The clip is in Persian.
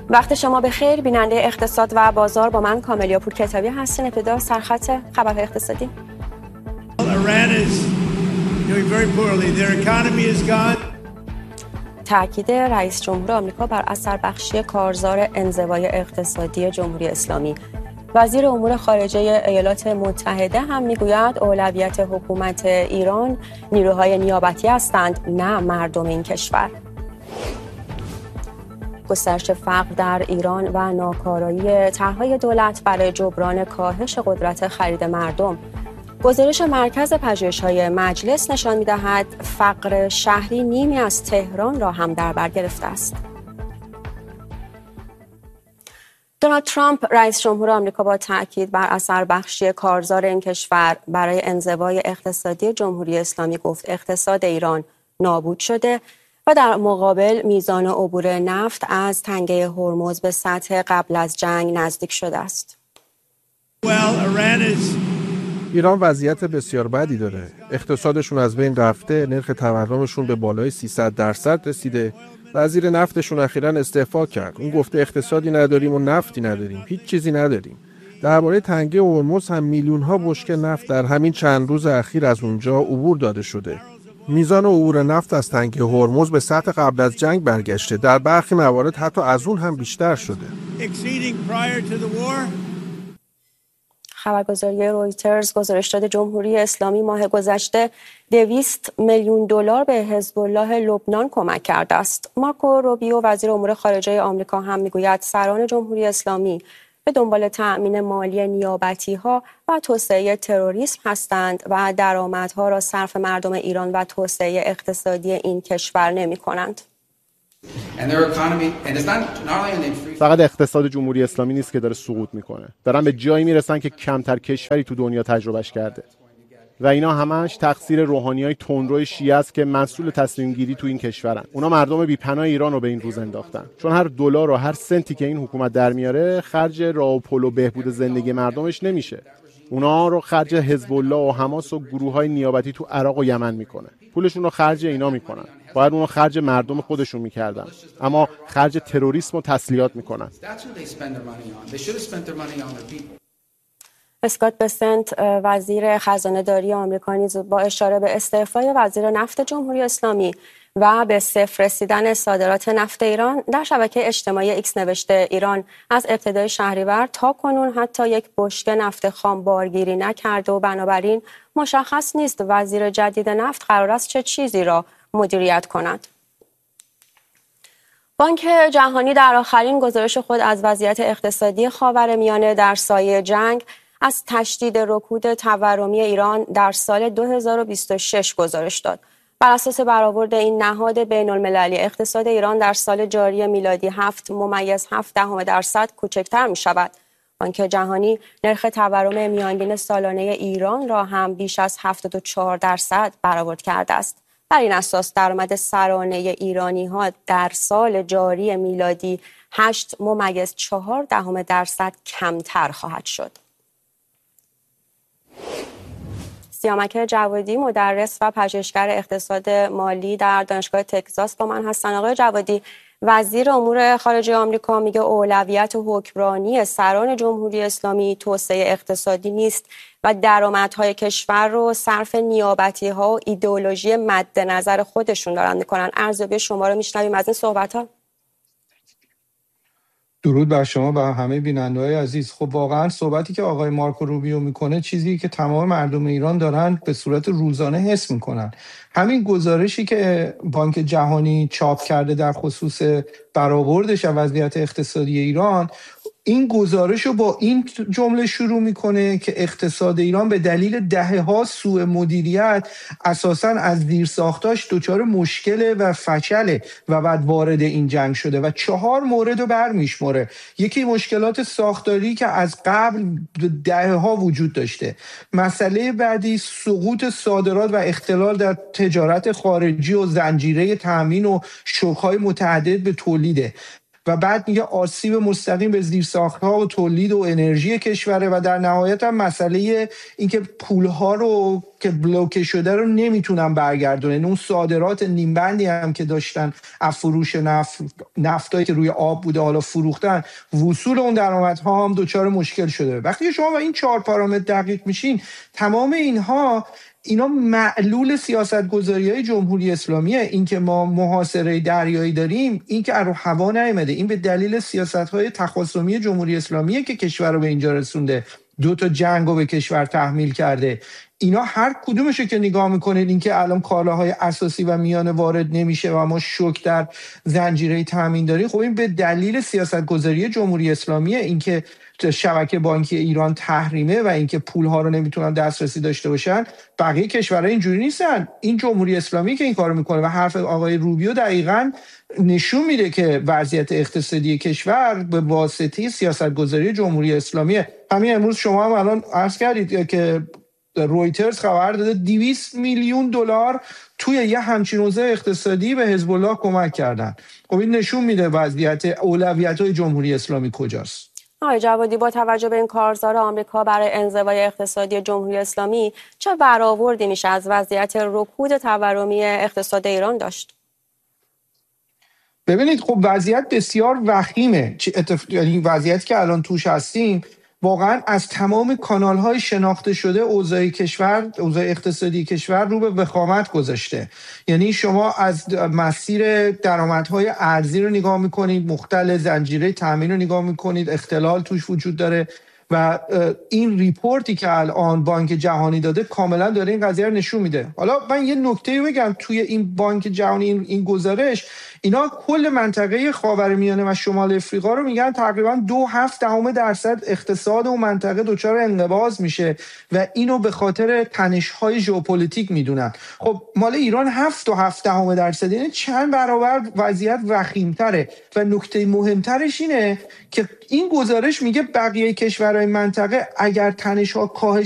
وقت شما بخیر. بیننده اقتصاد و بازار با من کاملیا پورکتابی هستین. ابتدا سرخط خبرهای اقتصادی. تأکید رئیس جمهور آمریکا بر اثر بخشی کارزار انزوای اقتصادی جمهوری اسلامی. وزیر امور خارجه ایالات متحده هم میگوید اولویت حکومت ایران نیروهای نیابتی هستند، نه مردم این کشور. گسترش فقر در ایران و ناکارایی طرح‌های دولت برای جبران کاهش قدرت خرید مردم. گزارش مرکز پژوهش‌های مجلس نشان می‌دهد فقر شهری نیمی از تهران را هم در بر گرفته است. دونالد ترامپ رئیس جمهور آمریکا با تأکید بر اثر بخشی کارزار این کشور برای انزوای اقتصادی جمهوری اسلامی گفت اقتصاد ایران نابود شده و در مقابل میزان عبور نفت از تنگه هرمز به سطح قبل از جنگ نزدیک شده است. ایران وضعیت بسیار بدی داره. اقتصادشون از بین رفته، نرخ تورمشون به بالای 300% رسیده. وزیر نفتشون اخیراً استعفا کرد. اون گفته اقتصادی نداریم و نفتی نداریم، هیچ چیزی نداریم. درباره تنگه هرمز هم میلیون‌ها بشکه نفت در همین چند روز اخیر از اونجا عبور داده شده. میزان عبور نفت از تنگه هرمز به سطح قبل از جنگ برگشته. در برخی موارد حتی از اون هم بیشتر شده. خبرگزاری رویترز گزارش داده جمهوری اسلامی ماه گذشته 200 میلیون دلار به حزب الله لبنان کمک کرده است. مارکو روبیو وزیر امور خارجه آمریکا هم میگوید سران جمهوری اسلامی به دنبال تأمین مالی نیابتی‌ها و توسعه تروریسم هستند و درآمدها را صرف مردم ایران و توسعه اقتصادی این کشور نمی‌کنند. فقط اقتصاد جمهوری اسلامی نیست که داره سقوط میکنه، دارن به جایی میرسن که کمتر کشوری تو دنیا تجربهش کرده و اینا همش تقصیر روحانیای تندروی شیعه است که مسئول تصمیم گیری تو این کشورن. اونا مردم بی‌پناه ایران رو به این روز انداختن، چون هر دلار و هر سنتی که این حکومت در میاره خرج راه و پل و بهبود زندگی مردمش نمیشه. اونا رو خرج حزب الله و حماس و گروه‌های نیابتی تو عراق و یمن میکنه. پولشون رو خرج اینا میکنن. باید اونو خرج مردم خودشون میکردن، اما خرج تروریسم و تسلیحات میکنن. اسکات بسنت وزیر خزانه داری آمریکا نیز با اشاره به استعفای وزیر نفت جمهوری اسلامی و به صفر رسیدن صادرات نفت ایران در شبکه اجتماعی ایکس نوشته ایران از ابتدای شهریور تا کنون حتی یک بشکه نفت خام بارگیری نکرده و بنابراین مشخص نیست وزیر جدید نفت قرار است چه چیزی را مدیریت کند. بانک جهانی در آخرین گزارش خود از وضعیت اقتصادی خاورمیانه در سایه جنگ از تشدید رکود تورمی ایران در سال 2026 گزارش داد. بر اساس برآورد این نهاد بین‌المللی اقتصاد ایران در سال جاری میلادی 7.7% کوچکتر می شود. بانک جهانی نرخ تورم میانگین سالانه ایران را هم بیش از 74% برآورد کرده است. بر این اساس درآمد سرانه ایرانی‌ها در سال جاری میلادی 8.4% کمتر خواهد شد. سیامک جوادی مدرس و پژوهشگر اقتصاد مالی در دانشگاه تگزاس با من هستن. آقای جوادی، وزیر امور خارجه آمریکا میگه اولویت حکمرانی سران جمهوری اسلامی توسعه اقتصادی نیست و درآمدهای کشور رو صرف نیابتی‌ها و ایدئولوژی مد نظر خودشون دارن میکنن. ارزیابی شما رو میشنویم از این صحبت‌ها. درود بر شما و همه بیننده‌های عزیز. خب واقعا صحبتی که آقای مارکو روبیو میکنه چیزی که تمام مردم ایران دارن به صورت روزانه حس میکنن. همین گزارشی که بانک جهانی چاپ کرده در خصوص برآوردش از وضعیت اقتصادی ایران، این گزارش رو با این جمله شروع میکنه که اقتصاد ایران به دلیل دهه‌ها سوء مدیریت اساساً از زیرساختاش دچار مشکل و فشله و بعد وارد این جنگ شده و 4 مورد رو برمیشمره. یکی مشکلات ساختاری که از قبل دهه‌ها وجود داشته. مسئله بعدی سقوط صادرات و اختلال در تجارت خارجی و زنجیره تامین و شوک‌های متعدد به تولیده. و بعد میگه آسیب مستقیم به زیرساخت‌ها و تولید و انرژی کشوره و در نهایت هم مسئله اینکه پول‌ها رو که بلوکه شده رو نمیتونن برگردونن. اون صادرات نیمبندی هم که داشتن از فروش نفتایی که روی آب بوده حالا فروختن، وصول اون درآمدها هم دچار مشکل شده. وقتی شما با این 4 پارامتر دقیق میشین، تمام اینا معلول سیاست‌گذاری‌های جمهوری اسلامیه. اینکه ما محاصره دریایی داریم، این که رو هوا نیامده، این به دلیل سیاست‌های تخاصمی جمهوری اسلامیه که کشور رو به اینجا رسونده، 2 تا جنگ رو به کشور تحمیل کرده. اینا هر کدومشو که نگاه میکنید، این که الان کالاهای اساسی و میانه وارد نمیشه و ما شوک در زنجیره تامین داریم، خب این به دلیل سیاست‌گذاری جمهوری اسلامیه. این که شبکه بانکی ایران تحریمه و اینکه پولها رو نمیتونن دسترسی داشته باشن، بقیه کشورها اینجوری نیستن. این جمهوری اسلامی که این کارو میکنه و حرف آقای روبیو دقیقاً نشون میده که وضعیت اقتصادی کشور به واسطه سیاست‌گذاری جمهوری اسلامیه. همین امروز شما هم الان عرض کردید که رویترز خبر داده 200 میلیون دلار توی یه همچین اوضاع اقتصادی به حزب الله کمک کردن. خب این نشون میده وضعیت اولویت‌های جمهوری اسلامی کجاست. آقای جوادی، با توجه به این کارزار آمریکا برای انزوای اقتصادی جمهوری اسلامی، چه برآوردی میشه از وضعیت رکود تورمی اقتصاد ایران داشت؟ ببینید، خب وضعیت بسیار وخیمه. یعنی وضعیتی که الان توش هستیم واقعا از تمام کانال‌های شناخته شده اوضاع کشور، اوضاع اقتصادی کشور رو به وخامت گذاشته. یعنی شما از مسیر درآمدهای ارزی رو نگاه می‌کنید، مختل زنجیره تامین رو نگاه می‌کنید، اختلال توش وجود داره و این ریپورتی که الان بانک جهانی داده کاملا داره این قضیه رو نشون میده. حالا من یه نکته بگم، توی این بانک جهانی این گزارش، اینا کل منطقه خاورمیانه و شمال افریقا رو میگن تقریبا 2.7% اقتصاد اون منطقه دچار انقباض میشه و اینو به خاطر تنش‌های ژئوپلیتیک میدونن. خب مال ایران 7.7%، یعنی چند برابر وضعیت وخیم‌تره. و نکته مهمترش اینه که این گزارش میگه بقیه کشورهای منطقه اگر تنش‌ها کاهش